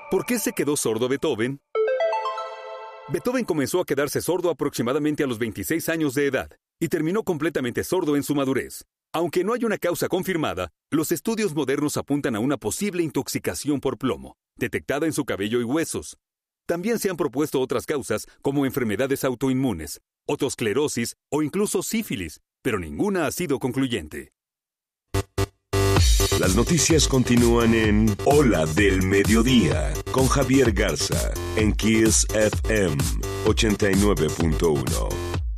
¿Por qué se quedó sordo Beethoven? Beethoven comenzó a quedarse sordo aproximadamente a los 26 años de edad y terminó completamente sordo en su madurez. Aunque no hay una causa confirmada, los estudios modernos apuntan a una posible intoxicación por plomo, detectada en su cabello y huesos. También se han propuesto otras causas como enfermedades autoinmunes, otosclerosis o incluso sífilis, pero ninguna ha sido concluyente. Las noticias continúan en Hola del Mediodía con Javier Garza en Kiss FM 89.1.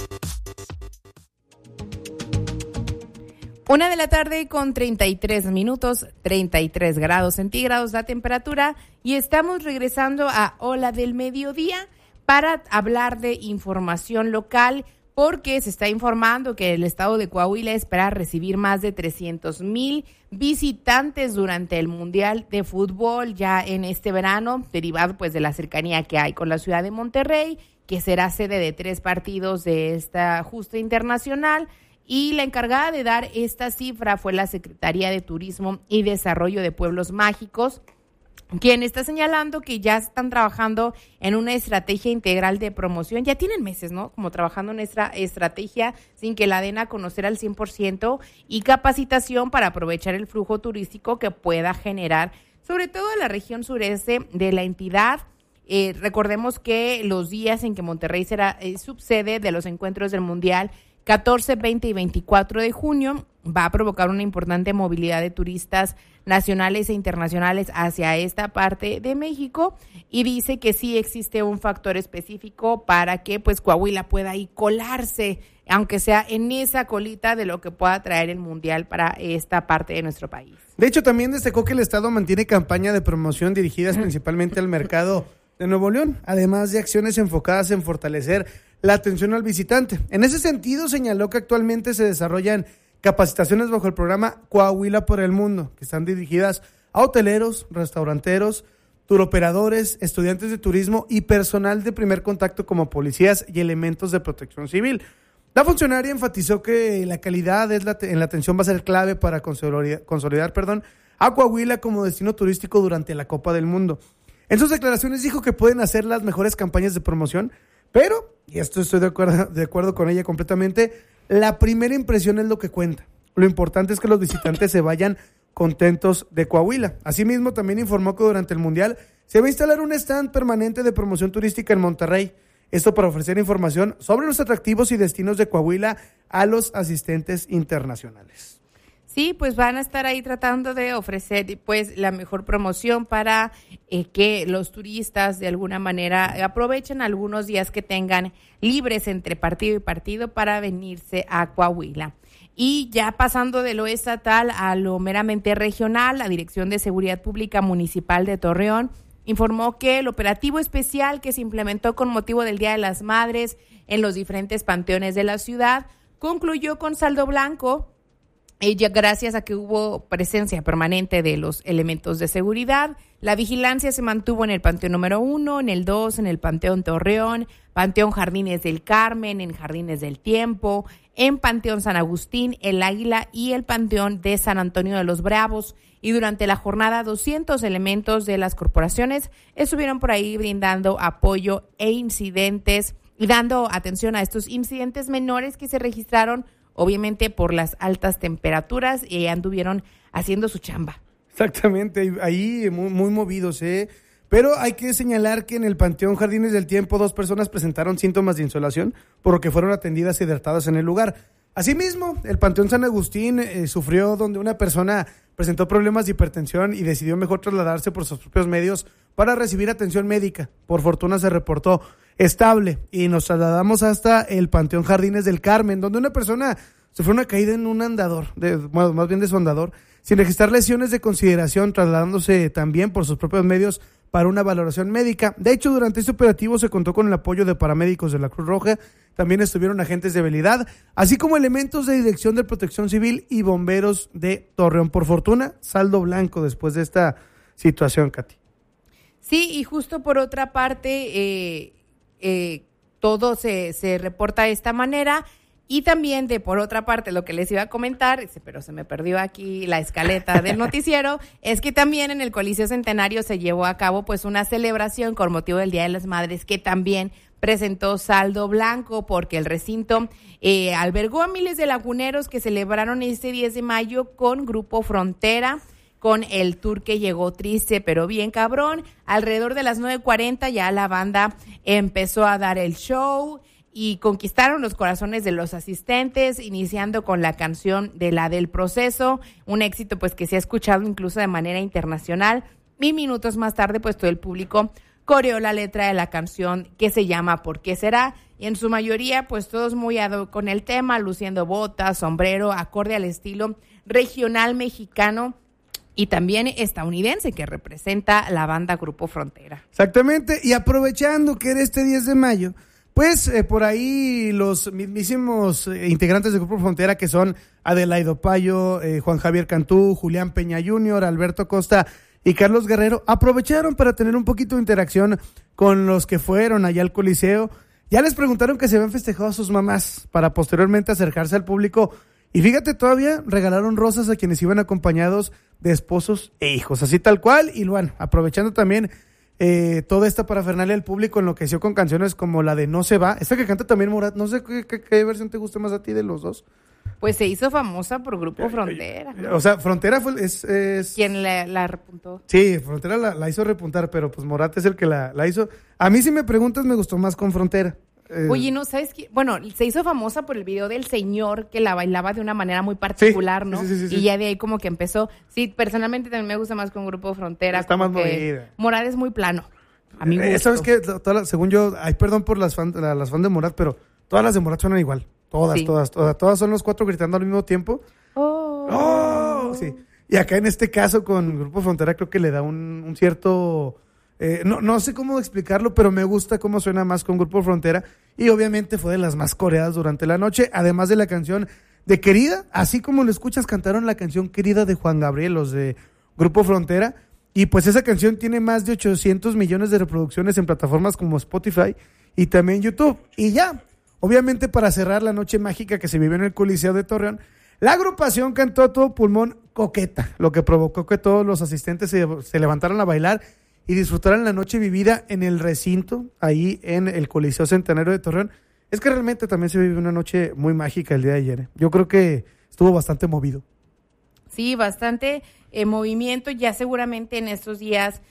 1:00 con 33 minutos, 33 grados centígrados la temperatura, y estamos regresando a Hola del Mediodía para hablar de información local, porque se está informando que el estado de Coahuila espera recibir más de 300,000 visitantes durante el Mundial de Fútbol ya en este verano, derivado pues de la cercanía que hay con la ciudad de Monterrey, que será sede de 3 partidos de esta justa internacional. Y la encargada de dar esta cifra fue la Secretaría de Turismo y Desarrollo de Pueblos Mágicos, quien está señalando que ya están trabajando en una estrategia integral de promoción. Ya tienen meses, ¿no? Como trabajando en esta estrategia sin que la den a conocer al 100%, y capacitación para aprovechar el flujo turístico que pueda generar, sobre todo en la región sureste de la entidad. Recordemos que los días en que Monterrey será subsede de los encuentros del Mundial 14, 20 y 24 de junio, va a provocar una importante movilidad de turistas nacionales e internacionales hacia esta parte de México, y dice que sí existe un factor específico para que pues Coahuila pueda ahí colarse, aunque sea en esa colita de lo que pueda traer el Mundial para esta parte de nuestro país. De hecho, también destacó que el Estado mantiene campaña de promoción dirigidas principalmente al mercado de Nuevo León, además de acciones enfocadas en fortalecer la atención al visitante. En ese sentido, señaló que actualmente se desarrollan capacitaciones bajo el programa Coahuila por el Mundo, que están dirigidas a hoteleros, restauranteros, turoperadores, estudiantes de turismo y personal de primer contacto como policías y elementos de protección civil. La funcionaria enfatizó que la calidad en la atención va a ser clave para consolidar a Coahuila como destino turístico durante la Copa del Mundo. En sus declaraciones dijo que pueden hacer las mejores campañas de promoción, pero, y esto estoy de acuerdo con ella completamente, la primera impresión es lo que cuenta. Lo importante es que los visitantes se vayan contentos de Coahuila. Asimismo, también informó que durante el Mundial se va a instalar un stand permanente de promoción turística en Monterrey. Esto para ofrecer información sobre los atractivos y destinos de Coahuila a los asistentes internacionales. Sí, pues van a estar ahí tratando de ofrecer pues la mejor promoción para que los turistas de alguna manera aprovechen algunos días que tengan libres entre partido y partido para venirse a Coahuila. Y ya pasando de lo estatal a lo meramente regional, la Dirección de Seguridad Pública Municipal de Torreón informó que el operativo especial que se implementó con motivo del Día de las Madres en los diferentes panteones de la ciudad concluyó con saldo blanco. Gracias a que hubo presencia permanente de los elementos de seguridad. La vigilancia se mantuvo en el Panteón número 1, en el 2, en el Panteón Torreón, Panteón Jardines del Carmen, en Jardines del Tiempo, en Panteón San Agustín, el Águila y el Panteón de San Antonio de los Bravos. Y durante la jornada, 200 elementos de las corporaciones estuvieron por ahí brindando apoyo e incidentes y dando atención a estos incidentes menores que se registraron, obviamente por las altas temperaturas, y anduvieron haciendo su chamba. Exactamente, ahí muy movidos, Pero hay que señalar que en el Panteón Jardines del Tiempo 2 personas presentaron síntomas de insolación, por lo que fueron atendidas y hidratadas en el lugar. Asimismo, el Panteón San Agustín sufrió donde una persona presentó problemas de hipertensión y decidió mejor trasladarse por sus propios medios para recibir atención médica. Por fortuna se reportó estable y nos trasladamos hasta el Panteón Jardines del Carmen, donde una persona sufrió una caída en un andador, más bien de su andador, sin registrar lesiones de consideración, trasladándose también por sus propios medios para una valoración médica. De hecho, durante este operativo se contó con el apoyo de paramédicos de la Cruz Roja, también estuvieron agentes de vialidad, así como elementos de Dirección de Protección Civil y bomberos de Torreón. Por fortuna, saldo blanco después de esta situación, Katy. Sí, y justo por otra parte, todo se reporta de esta manera. Y también por otra parte, lo que les iba a comentar, pero se me perdió aquí la escaleta del noticiero, es que también en el Coliseo Centenario se llevó a cabo pues una celebración con motivo del Día de las Madres que también presentó saldo blanco porque el recinto albergó a miles de laguneros que celebraron este 10 de mayo con Grupo Frontera, con el tour que llegó triste pero bien cabrón. Alrededor de las 9:40 ya la banda empezó a dar el show y conquistaron los corazones de los asistentes, iniciando con la canción de La del Proceso, un éxito pues que se ha escuchado incluso de manera internacional, y minutos más tarde pues todo el público coreó la letra de la canción que se llama ¿Por qué será? Y en su mayoría pues todos muy ad hoc con el tema, luciendo botas, sombrero, acorde al estilo regional mexicano y también estadounidense que representa la banda Grupo Frontera. Exactamente, y aprovechando que era este 10 de mayo, pues por ahí los mismísimos integrantes del Grupo Frontera, que son Adelaido Payo, Juan Javier Cantú, Julián Peña Jr., Alberto Costa y Carlos Guerrero, aprovecharon para tener un poquito de interacción con los que fueron allá al Coliseo. Ya les preguntaron que se habían festejado a sus mamás para posteriormente acercarse al público. Y fíjate, todavía regalaron rosas a quienes iban acompañados de esposos e hijos, así tal cual. Y bueno, aprovechando también toda esta parafernalia del público, enloqueció con canciones como la de No se va, esta que canta también Morat. No sé qué versión te gusta más a ti de los dos. Pues se hizo famosa por Grupo Frontera. O sea, Frontera es quien la repuntó. Sí, Frontera la hizo repuntar, pero pues Morat es el que la hizo. A mí, si me preguntas, me gustó más con Frontera. Oye, ¿no sabes qué? Bueno, se hizo famosa por el video del señor que la bailaba de una manera muy particular, sí, ¿no? Sí. Y ya de ahí como que empezó. Sí, personalmente también me gusta más con Grupo Frontera. Está más movida. Morat es muy plano, a mi gusto. ¿Sabes qué? Según yo, ay, perdón por las fans de Morat, pero todas las de Morat suenan igual. Todas son los cuatro gritando al mismo tiempo. ¡Oh! Sí. Y acá en este caso con Grupo Frontera creo que le da un cierto... no sé cómo explicarlo, pero me gusta cómo suena más con Grupo Frontera. Y obviamente fue de las más coreadas durante la noche, además de la canción de Querida. Así como lo escuchas, cantaron la canción Querida de Juan Gabriel, los de Grupo Frontera. Y pues esa canción tiene más de 800 millones de reproducciones en plataformas como Spotify y también YouTube. Y ya, obviamente para cerrar la noche mágica que se vivió en el Coliseo de Torreón, la agrupación cantó a todo pulmón Coqueta, lo que provocó que todos los asistentes se levantaran a bailar y disfrutaran la noche vivida en el recinto, ahí en el Coliseo Centenario de Torreón. Es que realmente también se vive una noche muy mágica el día de ayer. Yo creo que estuvo bastante movido. Sí, bastante movimiento. Ya seguramente en estos días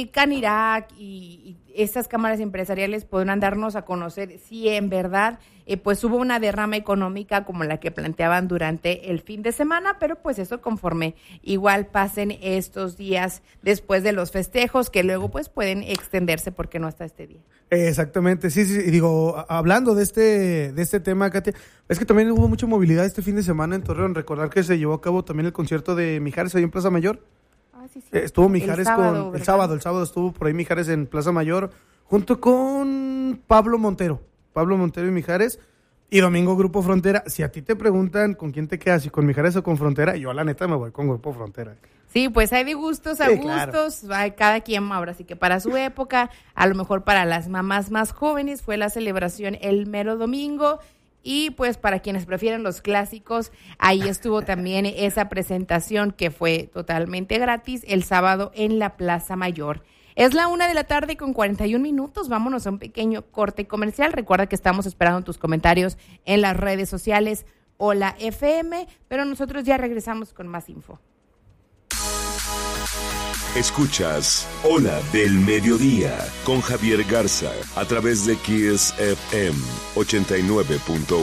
Canirac y estas cámaras empresariales podrán darnos a conocer si en verdad pues hubo una derrama económica como la que planteaban durante el fin de semana, pero pues eso conforme igual pasen estos días después de los festejos, que luego pues pueden extenderse porque no hasta este día. Exactamente, sí, y digo, hablando de este tema, Katia, es que también hubo mucha movilidad este fin de semana en Torreón. Recordar que se llevó a cabo también el concierto de Mijares ahí en Plaza Mayor. Sí. Estuvo Mijares el sábado estuvo por ahí Mijares en Plaza Mayor junto con Pablo Montero y Mijares, y domingo Grupo Frontera. Si a ti te preguntan con quién te quedas, si con Mijares o con Frontera, yo la neta me voy con Grupo Frontera. Sí, pues hay de gustos a gustos, claro. Hay cada quien ahora sí que para su época, a lo mejor para las mamás más jóvenes fue la celebración el mero domingo. Y pues para quienes prefieren los clásicos, ahí estuvo también esa presentación que fue totalmente gratis el sábado en la Plaza Mayor. Es la 1:41 p.m, vámonos a un pequeño corte comercial. Recuerda que estamos esperando tus comentarios en las redes sociales Hola FM, pero nosotros ya regresamos con más info. Escuchas Hola del Mediodía con Javier Garza a través de Kiss FM 89.1.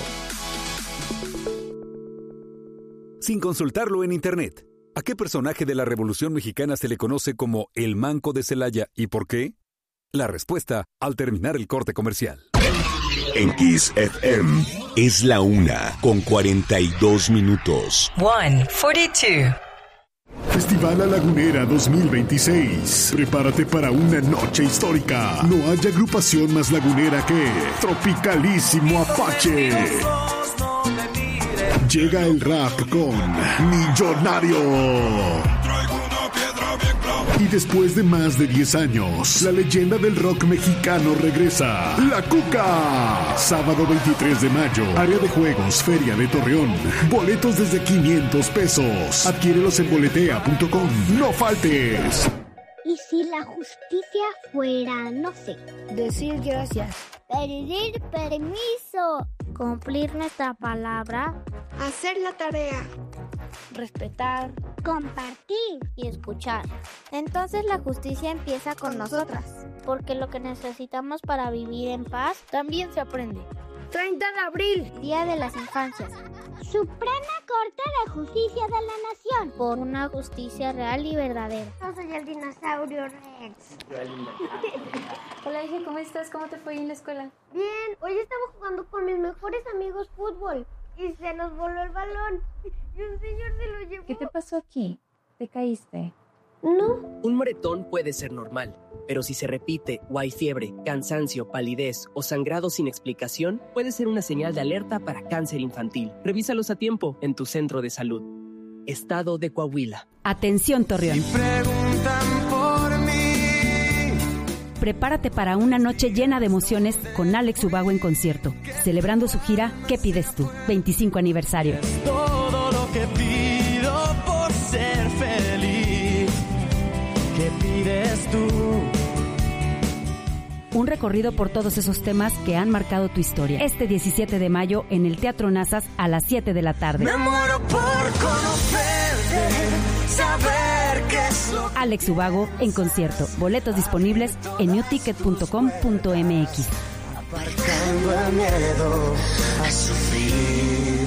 Sin consultarlo en internet, ¿a qué personaje de la Revolución Mexicana se le conoce como el Manco de Celaya y por qué? La respuesta al terminar el corte comercial. En Kiss FM es la 1:42 p.m. 1:42. Festival La Lagunera 2026. Prepárate para una noche histórica. No hay agrupación más lagunera que Tropicalísimo Apache. Llega el rap con Millonario. Y después de más de 10 años, la leyenda del rock mexicano regresa. La Cuca. Sábado 23 de mayo, área de juegos, Feria de Torreón. Boletos desde 500 pesos. Adquiérelos en boletea.com. No faltes. ¿Y si la justicia fuera, no sé, decir gracias, pedir permiso, cumplir nuestra palabra, hacer la tarea, respetar, compartir y escuchar? Entonces la justicia empieza con nosotras, porque lo que necesitamos para vivir en paz también se aprende. 30 de abril, Día de las Infancias. Suprema Corte de Justicia de la Nación. Por una justicia real y verdadera. Yo soy el dinosaurio Rex. Hola, hija, ¿cómo estás? ¿Cómo te fue en la escuela? Bien, hoy estaba jugando con mis mejores amigos fútbol y se nos voló el balón y un señor se lo llevó. ¿Qué te pasó aquí? ¿Te caíste? No. Un moretón puede ser normal, pero si se repite o hay fiebre, cansancio, palidez o sangrado sin explicación, puede ser una señal de alerta para cáncer infantil. Revísalos a tiempo en tu centro de salud. Estado de Coahuila. Atención, Torreón. Y preguntan por mí. Prepárate para una noche llena de emociones con Alex Ubago en concierto, celebrando su gira ¿Qué pides tú? 25 aniversario. Todo lo que pido por ser feliz. ¿Qué pides tú? Un recorrido por todos esos temas que han marcado tu historia. Este 17 de mayo en el Teatro Nazas a las 7 de la tarde. Me muero por conocerte, saber qué es lo que... Alex Ubago en concierto. Boletos disponibles en newticket.com.mx. Aparcando el miedo a sufrir.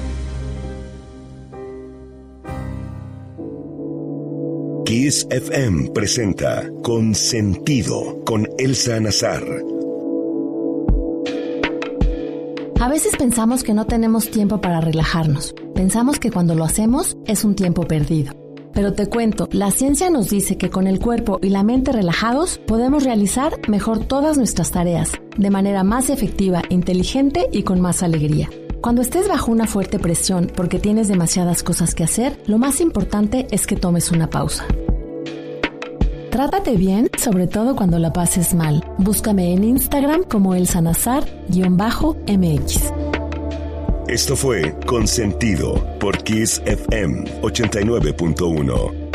Kiss FM presenta Consentido con Elsa Nazar. A veces pensamos que no tenemos tiempo para relajarnos. Pensamos que cuando lo hacemos es un tiempo perdido. Pero te cuento, la ciencia nos dice que con el cuerpo y la mente relajados podemos realizar mejor todas nuestras tareas, de manera más efectiva, inteligente y con más alegría. Cuando estés bajo una fuerte presión porque tienes demasiadas cosas que hacer, lo más importante es que tomes una pausa. Trátate bien, sobre todo cuando la pases mal. Búscame en Instagram como elsanazar_mx. Esto fue Consentido por Kiss FM 89.1.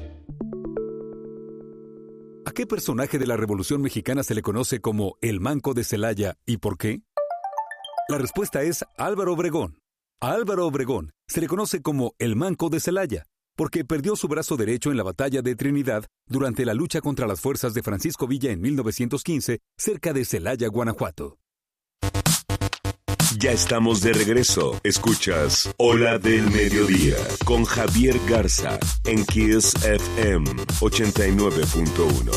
¿A qué personaje de la Revolución Mexicana se le conoce como el Manco de Celaya y por qué? La respuesta es Álvaro Obregón. A Álvaro Obregón se le conoce como el Manco de Celaya, porque perdió su brazo derecho en la batalla de Trinidad durante la lucha contra las fuerzas de Francisco Villa en 1915, cerca de Celaya, Guanajuato. Ya estamos de regreso. Escuchas Ola del Mediodía con Javier Garza en Kiss FM 89.1.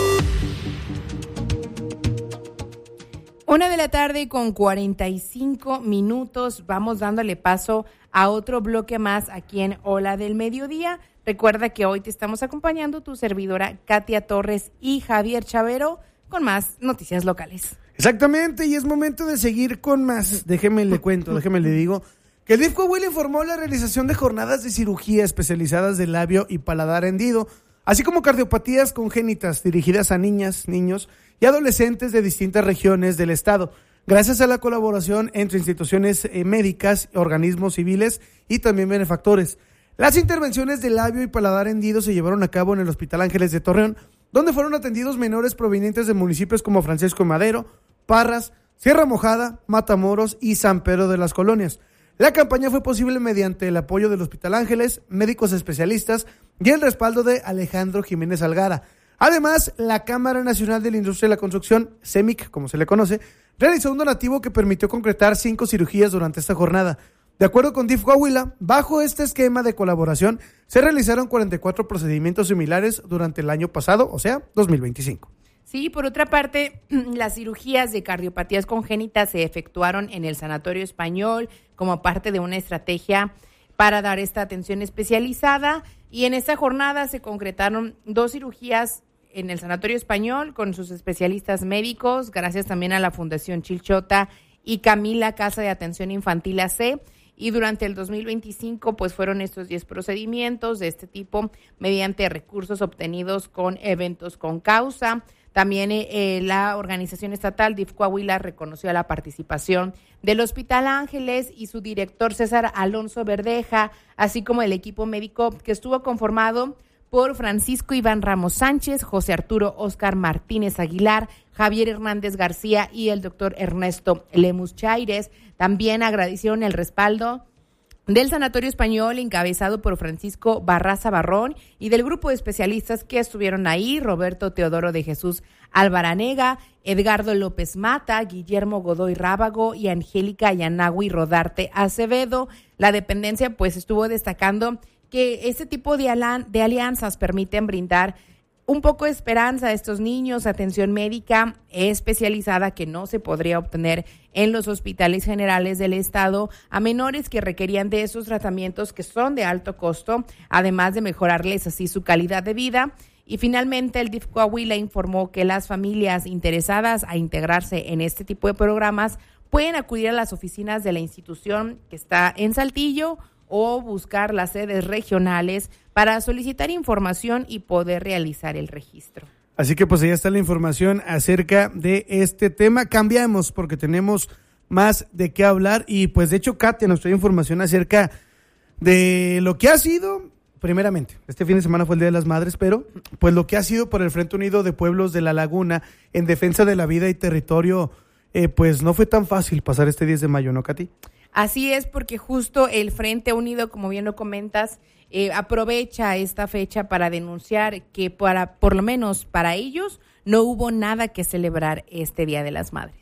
1:45 PM. Vamos dándole paso a otro bloque más aquí en Ola del Mediodía. Recuerda que hoy te estamos acompañando tu servidora Katia Torres y Javier Chavero con más noticias locales. Exactamente, y es momento de seguir con más. Déjeme le digo que el DIF Coahuila informó la realización de jornadas de cirugía especializadas de labio y paladar hendido, así como cardiopatías congénitas dirigidas a niñas, niños y adolescentes de distintas regiones del estado, gracias a la colaboración entre instituciones médicas, organismos civiles y también benefactores. Las intervenciones de labio y paladar hendido se llevaron a cabo en el Hospital Ángeles de Torreón, donde fueron atendidos menores provenientes de municipios como Francisco Madero, Parras, Sierra Mojada, Matamoros y San Pedro de las Colonias. La campaña fue posible mediante el apoyo del Hospital Ángeles, médicos especialistas y el respaldo de Alejandro Jiménez Algara. Además, la Cámara Nacional de la Industria de la Construcción, CEMIC, como se le conoce, realizó un donativo que permitió concretar 5 cirugías durante esta jornada. De acuerdo con DIF Coahuila, bajo este esquema de colaboración, se realizaron 44 procedimientos similares durante el año pasado, o sea, 2025. Sí, por otra parte, las cirugías de cardiopatías congénitas se efectuaron en el Sanatorio Español como parte de una estrategia para dar esta atención especializada, y en esta jornada se concretaron 2 cirugías en el Sanatorio Español con sus especialistas médicos, gracias también a la Fundación Chilchota y Camila Casa de Atención Infantil AC, y durante el 2025 pues fueron estos 10 procedimientos de este tipo mediante recursos obtenidos con eventos con causa. También la organización estatal DIF Coahuila reconoció la participación del Hospital Ángeles y su director César Alonso Verdeja, así como el equipo médico que estuvo conformado por Francisco Iván Ramos Sánchez, José Arturo Óscar Martínez Aguilar, Javier Hernández García y el doctor Ernesto Lemus Chaires. También agradecieron el respaldo del Sanatorio Español, encabezado por Francisco Barraza Barrón, y del grupo de especialistas que estuvieron ahí, Roberto Teodoro de Jesús Alvaranega, Edgardo López Mata, Guillermo Godoy Rábago y Angélica Yanagui Rodarte Acevedo. La dependencia pues estuvo destacando que este tipo de alianzas permiten brindar un poco de esperanza a estos niños, atención médica especializada que no se podría obtener en los hospitales generales del estado a menores que requerían de esos tratamientos que son de alto costo, además de mejorarles así su calidad de vida. Y finalmente el DIF Coahuila informó que las familias interesadas a integrarse en este tipo de programas pueden acudir a las oficinas de la institución que está en Saltillo o buscar las sedes regionales para solicitar información y poder realizar el registro. Así que pues ahí está la información acerca de este tema. Cambiamos porque tenemos más de qué hablar y pues de hecho Katia nos trae información acerca de lo que ha sido, primeramente, este fin de semana fue el Día de las Madres, pero pues lo que ha sido por el Frente Unido de Pueblos de la Laguna en defensa de la vida y territorio, pues no fue tan fácil pasar este 10 de mayo, ¿no, Katy? Así es, porque justo el Frente Unido, como bien lo comentas, aprovecha esta fecha para denunciar que por lo menos para ellos no hubo nada que celebrar este Día de las Madres.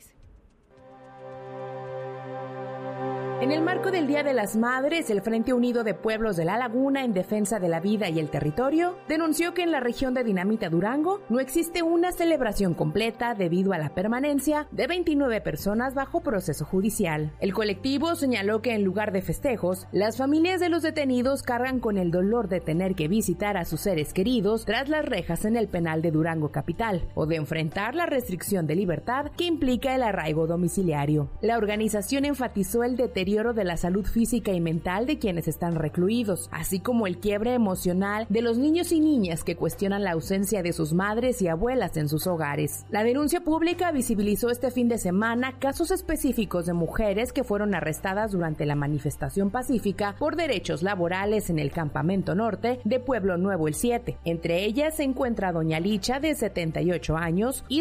En el marco del Día de las Madres, el Frente Unido de Pueblos de la Laguna en defensa de la vida y el territorio denunció que en la región de Dinamita, Durango, no existe una celebración completa debido a la permanencia de 29 personas bajo proceso judicial. El colectivo señaló que en lugar de festejos, las familias de los detenidos cargan con el dolor de tener que visitar a sus seres queridos tras las rejas en el penal de Durango capital o de enfrentar la restricción de libertad que implica el arraigo domiciliario. La organización enfatizó el deterioro de la salud física y mental de quienes están recluidos, así como el quiebre emocional de los niños y niñas que cuestionan la ausencia de sus madres y abuelas en sus hogares. La denuncia pública visibilizó este fin de semana casos específicos de mujeres que fueron arrestadas durante la manifestación pacífica por derechos laborales en el Campamento Norte de Pueblo Nuevo el 7. Entre ellas se encuentra doña Licha, de 78 años, y